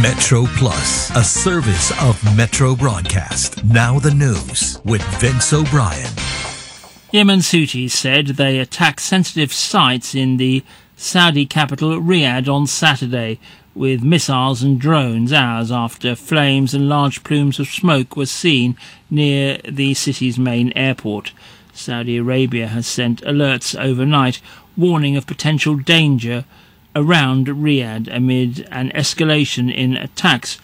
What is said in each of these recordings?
Metro Plus, a service of Metro Broadcast. Now the news with Vince O'Brien. Yemen's Houthis said they attacked sensitive sites in the Saudi capital Riyadh on Saturday with missiles and drones hours after flames and large plumes of smoke were seen near the city's main airport. Saudi Arabia has sent alerts overnight warning of potential danger around Riyadh amid an escalation in attacks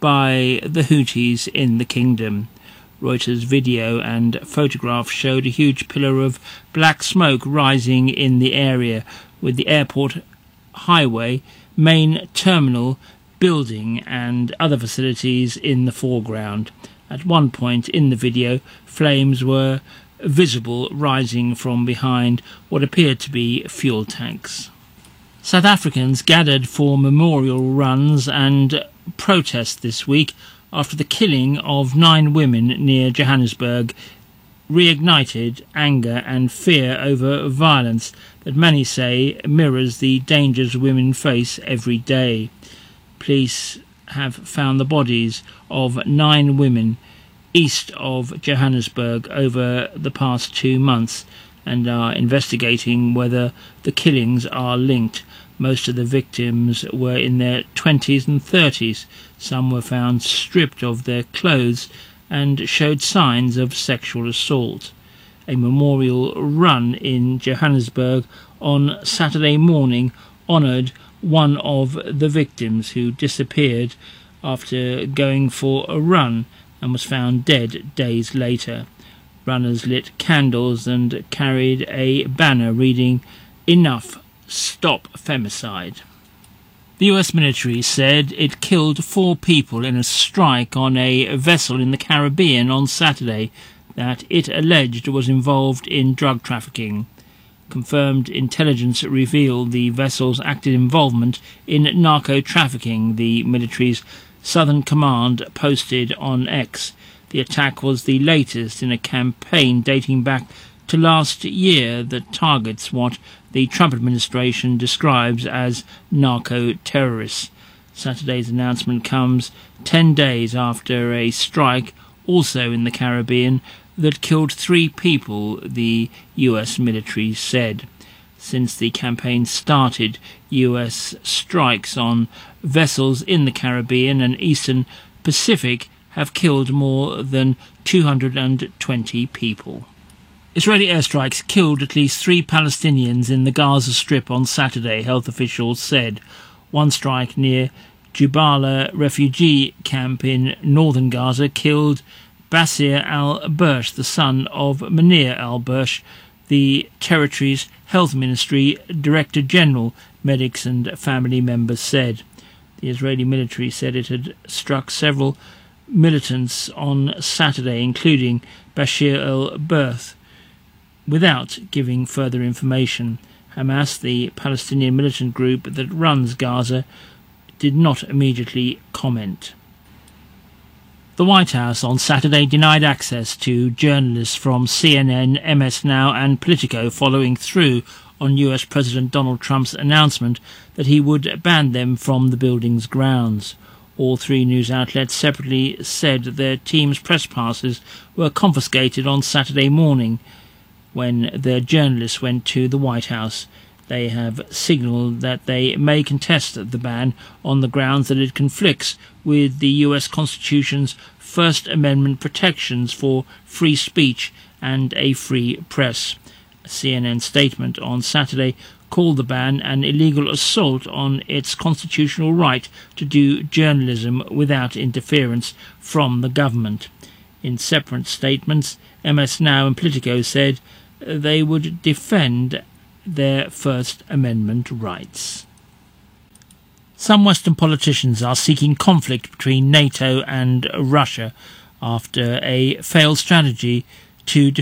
by the Houthis in the kingdom. Reuters video and photographs showed a huge pillar of black smoke rising in the area, with the airport highway, main terminal, building and other facilities in the foreground. At one point in the video, flames were visible rising from behind what appeared to be fuel tanks. South Africans gathered for memorial runs and protests this week after the killing of 9 women near Johannesburg reignited anger and fear over violence that many say mirrors the dangers women face every day. Police have found the bodies of 9 women east of Johannesburg over the past 2 months and are investigating whether the killings are linked. Most of the victims were in their 20s and 30s. Some were found stripped of their clothes and showed signs of sexual assault. A memorial run in Johannesburg on Saturday morning honoured one of the victims who disappeared after going for a run and was found dead days later. Runners lit candles and carried a banner reading, "Enough, Stop Femicide." The US military said it killed 4 people in a strike on a vessel in the Caribbean on Saturday that it alleged was involved in drug trafficking. Confirmed intelligence revealed the vessel's active involvement in narco-trafficking, the military's Southern Command posted on X. The attack was the latest in a campaign dating back to last year that targets what the Trump administration describes as narco-terrorists. Saturday's announcement comes 10 days after a strike, also in the Caribbean, that killed 3 people, the US military said. Since the campaign started, US strikes on vessels in the Caribbean and Eastern Pacific have killed more than 220 people. Israeli airstrikes killed at least 3 Palestinians in the Gaza Strip on Saturday, health officials said. One strike near Jubaila refugee camp in northern Gaza killed Basir al-Bursh, the son of Munir al-Bursh, the territory's health ministry director general. Medics and family members said. The Israeli military said it had struck several militants on Saturday, including Bashir al-Bursh, without giving further information. Hamas, the Palestinian militant group that runs Gaza, did not immediately comment. The White House on Saturday denied access to journalists from CNN, MS Now and Politico following through on US President Donald Trump's announcement that he would ban them from the building's grounds. All 3 news outlets separately said that their team's press passes were confiscated on Saturday morning when their journalists went to the White House. They have signalled that they may contest the ban on the grounds that it conflicts with the US Constitution's First Amendment protections for free speech and a free press. A CNN statement on Saturday called the ban an illegal assault on its constitutional right to do journalism without interference from the government. In separate statements, MS Now and Politico said they would defend their First Amendment rights. Some Western politicians are seeking conflict between NATO and Russia after a failed strategy to